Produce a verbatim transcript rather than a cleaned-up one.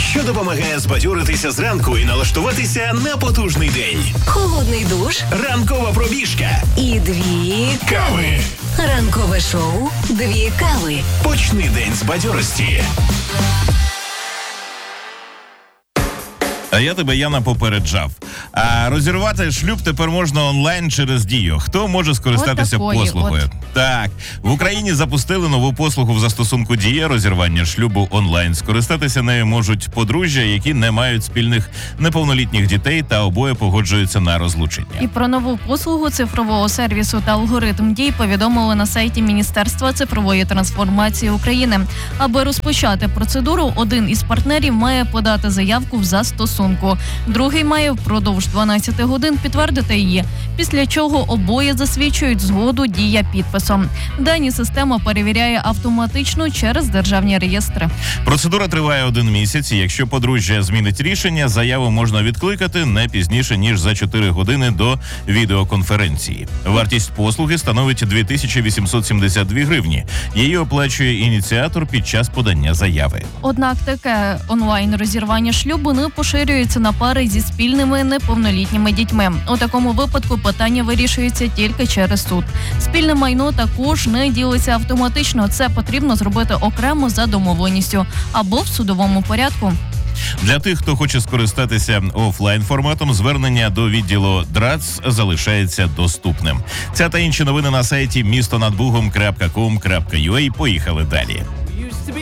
що допомагає збадьоритися зранку і налаштуватися на потужний день. Холодний душ. Ранкова пробіжка. І дві Кави. Ранкове шоу «Дві кави». Почни день з бадьорості. А я тебе, Яна, попереджав. А розірвати шлюб тепер можна онлайн через Дію. Хто може скористатися от такої, послугою? от. Так, в Україні запустили нову послугу в застосунку Дія розірвання шлюбу онлайн. Скористатися нею можуть подружжя, які не мають спільних неповнолітніх дітей та обоє погоджуються на розлучення. І про нову послугу цифрового сервісу та алгоритм дій повідомили на сайті Міністерства цифрової трансформації України. Аби розпочати процедуру, один із партнерів має подати заявку в застосунку. Другий має впродовж дванадцяти годин підтвердити її, після чого обоє засвідчують згоду дія підписом. Дані система перевіряє автоматично через державні реєстри. Процедура триває один місяць, і якщо подружжя змінить рішення, заяву можна відкликати не пізніше, ніж за чотири години до відеоконференції. Вартість послуги становить дві тисячі вісімсот сімдесят дві гривні. Її оплачує ініціатор під час подання заяви. Однак таке онлайн-розірвання шлюбу не поширюється на пари зі спільними неповнолітніми дітьми. У такому випадку питання вирішується тільки через суд. Спільне майно також не ділиться автоматично. Це потрібно зробити окремо за домовленістю або в судовому порядку. Для тих, хто хоче скористатися офлайн-форматом, звернення до відділу ДРАЦ залишається доступним. Ця та інші новини на сайті місто над бугом крапка ком крапка ю а. Поїхали далі.